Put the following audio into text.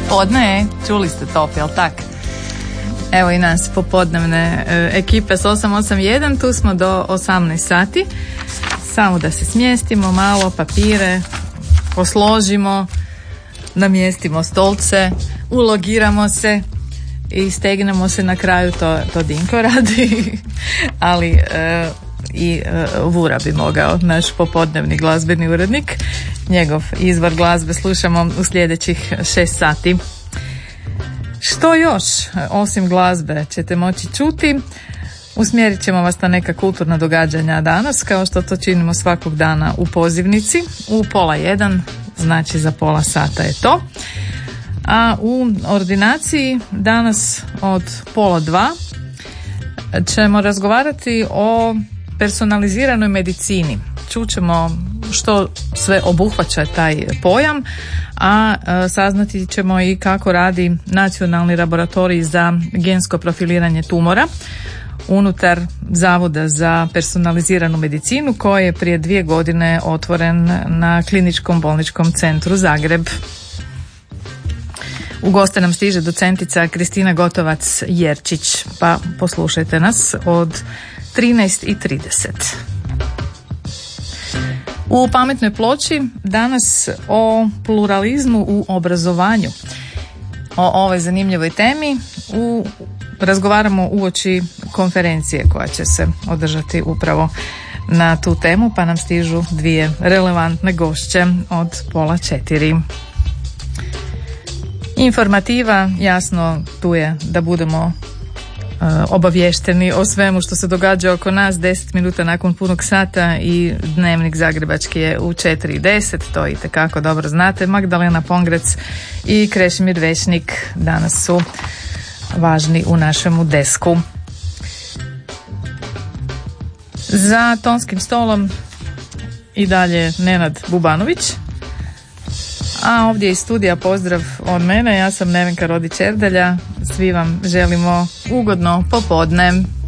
Podne, čuli ste to, jel tak? Evo i nas popodnevne ekipe s 881, tu smo do 18 sati. Samo da se smjestimo malo, papire posložimo, namjestimo stolce, ulogiramo se i stegnemo se. Na kraju, to Dinko radi, ali i Vura bi mogao, naš popodnevni glazbeni urednik. Njegov izvor glazbe slušamo u sljedećih 6 sati. Što još osim glazbe ćete moći čuti? Usmjerit ćemo vas na neka kulturna događanja danas, kao što to činimo svakog dana u pozivnici. U 12:30, znači za pola sata je to. A u ordinaciji danas od 12:30 ćemo razgovarati o personaliziranoj medicini. Čućemo što sve obuhvaća taj pojam, a saznati ćemo i kako radi Nacionalni laboratorij za gensko profiliranje tumora unutar Zavoda za personaliziranu medicinu, koji je prije 2 godine otvoren na Kliničkom bolničkom centru Zagreb. U goste nam stiže docentica Kristina Gotovac-Jerčić, pa poslušajte nas od 13:30. U pametnoj ploči danas o pluralizmu u obrazovanju. O ovoj zanimljivoj temi razgovaramo uoči konferencije koja će se održati upravo na tu temu, pa nam stižu 2 relevantne gošće od 3:30. Informativa, jasno, tu je da budemo obavješteni o svemu što se događa oko nas 10 minuta nakon punog sata, i dnevnik zagrebački je u 4:10, to itekako dobro znate. Magdalena Pongrec i Krešimir Vešnik danas su važni u našemu desku. Za tonskim stolom i dalje Nenad Bubanović, a ovdje iz studija pozdrav od mene. Ja sam Nevenka Rodić-Erdelja. Svi vam želimo ugodno popodne.